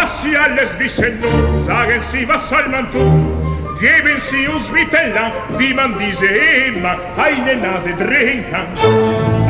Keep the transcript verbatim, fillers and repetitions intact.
was Sie alles wissen nun, sagen Sie, was soll man tun? Geben Sie uns bitte lang, wie man diese Emma eine Nase drehen kann.